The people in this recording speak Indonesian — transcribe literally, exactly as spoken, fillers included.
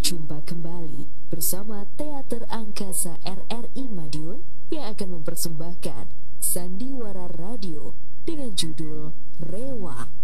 Berjumpa kembali bersama Teater Angkasa R R I Madiun yang akan mempersembahkan Sandiwara Radio dengan judul Rewa.